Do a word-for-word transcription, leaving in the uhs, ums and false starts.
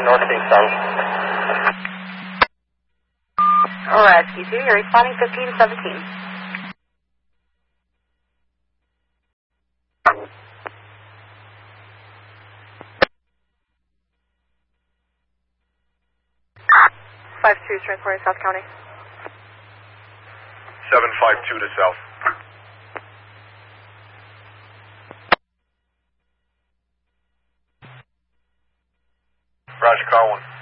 northeast sound. Rescue two, you're responding fifteen seventeen. five two, transporting South County. seven five two to South. Roger, car one.